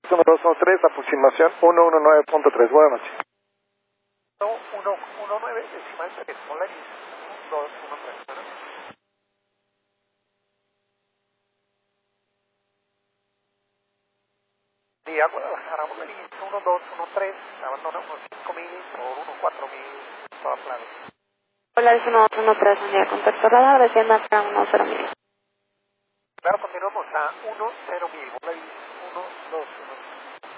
1213, aproximación 119.3. Buenas noches. 119 decimal 3, Polaris 1213. Día Guadalajara, Polaris 1213, abandona unos 5.000 por 14000, toda plana. Polaris 1213, unidad de contacto radar, descienda para 10.000. Claro, continuamos a 10.000, Polaris